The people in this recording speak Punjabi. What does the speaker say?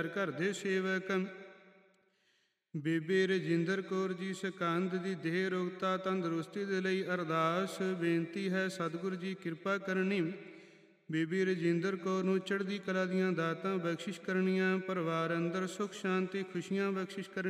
ਘਰ ਦੇ ਸੇਵਕ। ਬੀਬੀ ਰਜਿੰਦਰ ਕੌਰ ਜੀ ਸਕੰਦ ਦੀ ਦੇਹ ਰੋਗਤਾ ਤੰਦਰੁਸਤੀ ਦੇ ਲਈ ਅਰਦਾਸ ਬੇਨਤੀ ਹੈ ਸਤਿਗੁਰੂ ਜੀ ਕਿਰਪਾ ਕਰਨੀ। ਬੀਬੀ ਰਜਿੰਦਰ ਕੌਰ ਨੂੰ ਚੜ੍ਹਦੀ ਕਲਾ ਦੀਆਂ ਦਾਤਾਂ ਬਖਸ਼ਿਸ਼ ਕਰਨੀਆਂ, ਪਰਿਵਾਰ ਅੰਦਰ ਸੁੱਖ ਸ਼ਾਂਤੀ ਖੁਸ਼ੀਆਂ ਬਖਸ਼ਿਸ਼ ਕਰਨੀਆਂ।